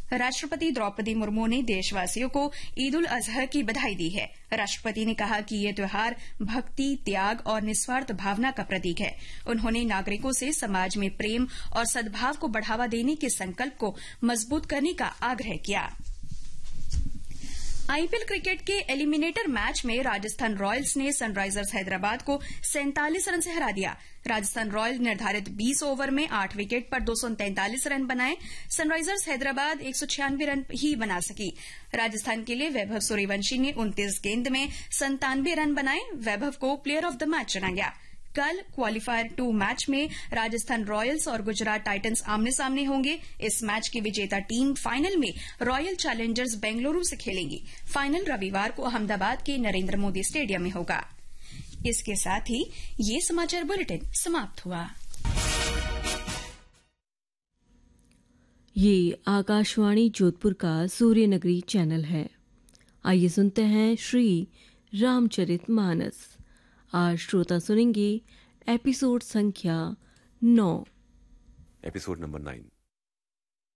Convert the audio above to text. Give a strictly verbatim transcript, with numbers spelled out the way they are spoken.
राष्ट्रपति द्रौपदी मुर्मू ने देशवासियों को ईद उल अजहा की बधाई दी है। राष्ट्रपति ने कहा कि ये त्योहार भक्ति, त्याग और निस्वार्थ भावना का प्रतीक है। उन्होंने नागरिकों से समाज में प्रेम और सद्भाव को बढ़ावा देने के संकल्प को मजबूत करने का आग्रह किया। आईपीएल क्रिकेट के एलिमिनेटर मैच में राजस्थान रॉयल्स ने सनराइजर्स हैदराबाद को सैंतालीस रन से हरा दिया। राजस्थान रॉयल्स निर्धारित बीस ओवर में आठ विकेट पर दो सौ तैंतालीस रन बनाए। सनराइजर्स हैदराबाद एक सौ छियानवे रन ही बना सकी। राजस्थान के लिए वैभव सूर्यवंशी ने उनतीस गेंद में संतानवे रन बनाए। वैभव को प्लेयर ऑफ द मैच चुना गया। कल क्वालीफायर टू मैच में राजस्थान रॉयल्स और गुजरात टाइटंस आमने सामने होंगे। इस मैच की विजेता टीम फाइनल में रॉयल चैलेंजर्स बेंगलुरु से खेलेंगी। फाइनल रविवार को अहमदाबाद के नरेंद्र मोदी स्टेडियम में होगा। इसके साथ ही ये समाचार बुलेटिन समाप्त हुआ। ये आकाशवाणी जोधपुर का सूर्यनगरी चैनल है। आइए सुनते हैं श्री रामचरितमानस। आज श्रोता सुनेंगे एपिसोड संख्या नौ। Episode number nine.